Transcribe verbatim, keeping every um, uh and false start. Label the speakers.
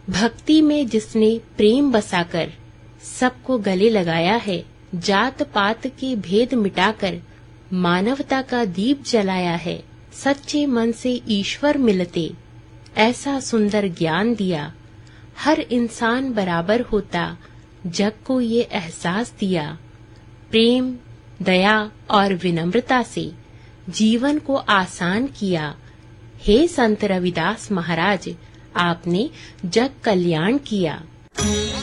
Speaker 1: भक्ति में जिसने प्रेम बसाकर सबको गले लगाया है, जात पात के भेद मिटाकर मानवता का दीप जलाया है, सच्चे मन से ईश्वर मिलते ऐसा सुंदर ज्ञान दिया, हर इंसान बराबर होता जग को ये एहसास दिया। प्रेम, दया और विनम्रता से जीवन को आसान किया। हे संत रविदास महाराज, आपने जग कल्याण किया।